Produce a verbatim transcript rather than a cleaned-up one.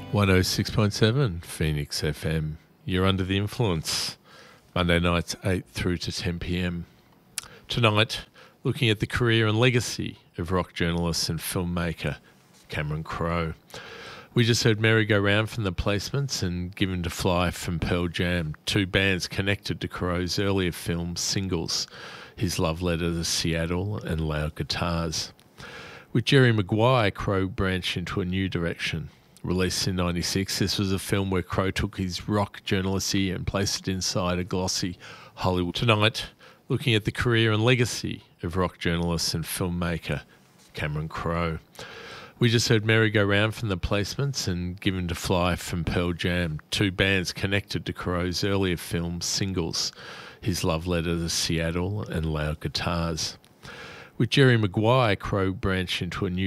one oh six point seven Phoenix F M. You're under the influence. Monday nights eight through to ten p.m. Tonight, looking at the career and legacy of rock journalist and filmmaker Cameron Crowe. We just heard Merry Go Round from The Placements and Given to Fly from Pearl Jam, two bands connected to Crowe's earlier film singles, his love letter to Seattle and Loud Guitars. With Jerry Maguire, Crowe branched into a new direction. Released in ninety-six, this was a film where Crowe took his rock journalisty and placed it inside a glossy Hollywood. Tonight, looking at the career and legacy of rock journalist and filmmaker Cameron Crowe. We just heard Merry Go Round from The Placements and Given to Fly from Pearl Jam, two bands connected to Crowe's earlier film singles, his love letter to Seattle and Loud Guitars. With Jerry Maguire, Crowe branched into a new